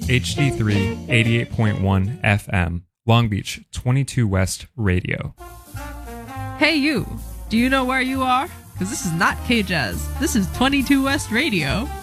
HD3 88.1 FM, Long Beach 22 West Radio. Hey you, do you know where you are? Because this is not K-Jazz, this is 22 West Radio.